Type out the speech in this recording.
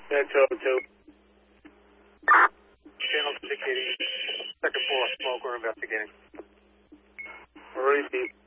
That's 202. Channel indicating second floor smoke. We're investigating. Receive.